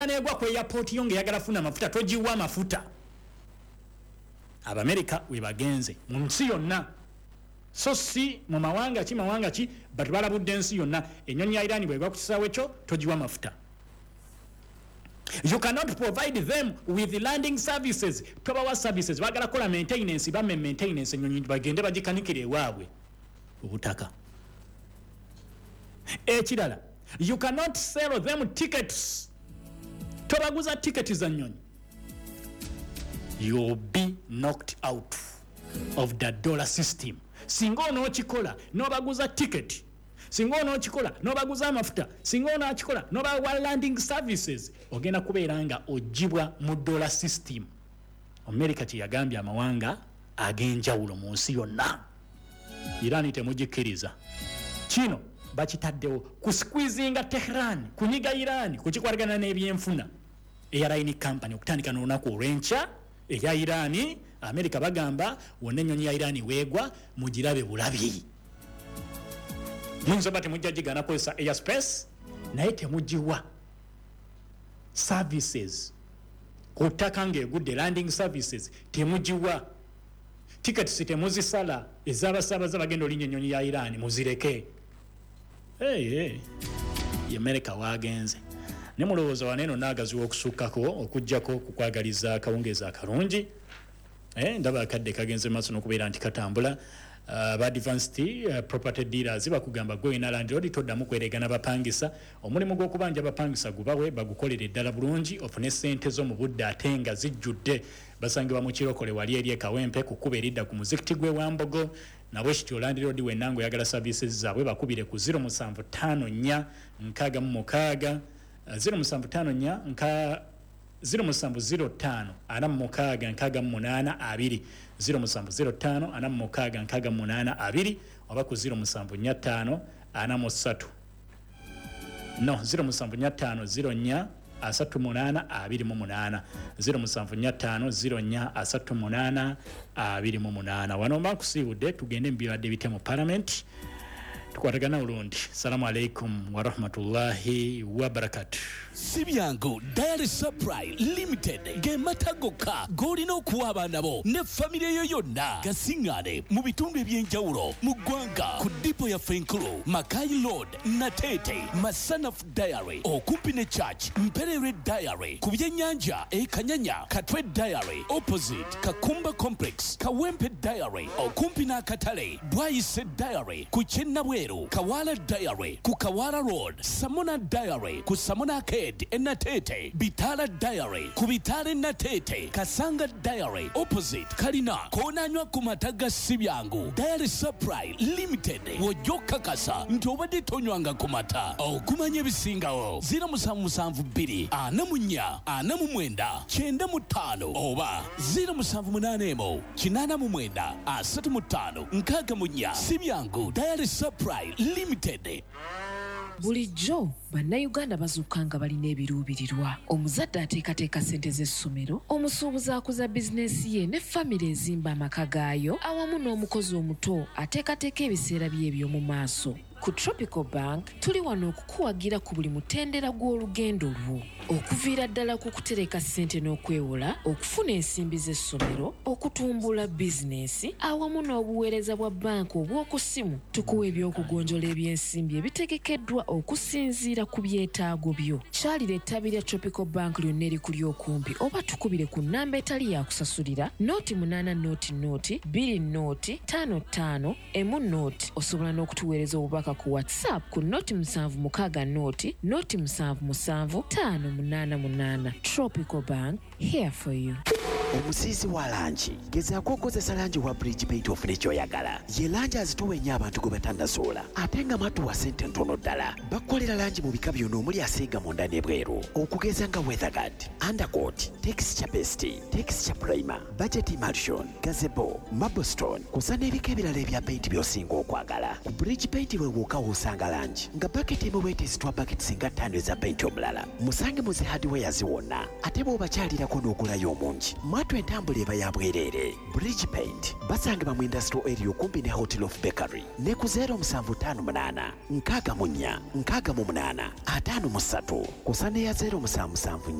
negwa ku airport yonge yagala funa mafuta tojiwa mafuta Abamerika we bagenze mu nsi yonna so si mu mawanga ki but balabudde ensi yonna ennyonyi ya Iran bwe gwa ku kisaawe kyo tojiwa mafuta. You cannot provide them with landing services. Tobawa services bagala kola maintenance bamme maintenance ennyonyi bagende bagikanikire ewaabwe obutaka. Ekirala, you cannot sell them tickets. Tobaguza tickets za nnyonyi. You'll be knocked out of the dollar system. Singa onokikola nobaguza ticket. Singa onokikola nobaguza amafuta. Singa onokikola nobawa landing services. Ogenda kubeera nga ojibwa mu dollar system. America kiyagambye amawanga ag'enjawulo mu nsi yonna. Iran temugikiriza. Kino bakitaddewo ku squeezinga Tehran, kunyiga Iran, kukikwatagana n'ebyenfuna. Airline company okutandika n'olunaku olw'enkya eya Iran, America bagamba wonna ennyonyi ya Iran weegwa mugirabe bulabi. Munsoba temujja gigana kozesa airspace naye temugiwa services kutaka ng'egudde landing services temugiwa. Tickets temuzisala ez'abasaabaza bagenda olinnya ennyonyi ya Iran muzireke. America wagenze. Ne mulowooza waneeno naagaziwa okusukkako okugjako kukwagaliza akawungeezi akalungi. Ndaba akadde kagenze maaso n'okubeera nti katambula. Ba advanced property dealers bakugamba gwe na landlord toddamu kweregana bapangisa. Omulimu gw'okubanja bapangisa gubawe bagukolere ddala bulungi ofune ssente zo mu budde ate nga zijjudde. Basangibwa mu kirokole wali eri Kawempe ku kuba eridda ku muzikiti gwe Wambogo. Nabwe kityo landlord w'ennango yagala services zaabwe bakubire ku 0754 666 0754 0705 46 68 0705 46 68 oba ku 0745 43 no 0705 04 38 28 0705 04 38 28 wano mbakusiibudde tugende mu bibadde bitemu parliament tukwatagana ulundi. Salamu alaikum wa rahmatullahi wa barakatuh. Sibyango Diary Supply Limited gematagoka golina okuwa abaana bo ne famire yo yonna gasingane mu bitundu ebyenjawulo mu ggwanga ku dipo ya Fenkulu, Makai Road, Natete, Masanaf Diary okumpi ne Church, Mperere Diary ku byennyanja Kanyanya, Katwe Diary opposite Kakumba Complex, Kawempe Diary okumpi n'akatale, Bwayise Diary ku Kyennabweru, Kawala Diary ku Kawala Road, Samona Diary ku Samona Arcade Natete, Bitala Diary ku Bitale Natete, Kasanga Diary opposite Kalina konanywa ku mataga Sibyangu. Diary Supply Limited wojoka kasa nti obadde tonywanga ku mata okumanya ebisingawo 0772 44 49 95 oba 0781 89 35 64 Sibyangu Diary Supply Limited. Bulijjo bannayuganda bazuukanga balina ebiruubirirwa. Omuzadde ateekateeka ssente z'essomero, omusuubuzi akuza bizinensi ye ne famire ezimba amaka gaayo, awamu n'omukozi omuto ateekateeka ebiseera bye eby'omu maaso. Ku Tropical Bank tuli wano okukuwagira ku buli mutendera gw'olugendo lwo, okuviira ddala ku kutereka ssente n'okwewola, okufuna ensimbi z'essomero, okutumbula bizinensi awamu n'obuweereza bwa banka obw'oku ssimu. Tukuwa ebyokugonjola ebyensimbi ebitegekeddwa okusinziira ku byetaago byo. Kyalira ettabi lya Tropical Bank lyonna erikuli okumpi oba tukubire ku nnamba etali ya kusasulira noti 8 noti 2 noti 55 emu noti. Osobola n'okutuweereza obubaka ku WhatsApp ku noti 76 noti 77 588. Tropical Bank, here for you. Omusiisi wa langi gezaako okozesa langi wa Bridge Paint ofune ky'oyagala. Ye langi azituwa ennyo abantu gwe batannasuula ate nga matuwa ssente ntono ddala. Bakolera langi mu bika byonna omuli asiiga munda n'ebweru okugeza nga Weatherguard, Undercoat, Texture Paste, Texture Primer, Budget Emulsion, Gazebo, Marblestone kusa n'ebika ebirala ebya paint by'osinga okwagala. Ku Bridge Paint we wokka w'osanga langi nga baketi emu weeteesitwa baketi nga 5 eza paint omulala. Musange mu zi hardware ziwonna ate bw'obakyalirako n'ogulayo omungi. Matu entambula eba ya bwerere. Bridge Paint basangibwa mu industrial area kumpi ne Hotel of Bakery ne ku 0758 64 68 53 kusane ya 0774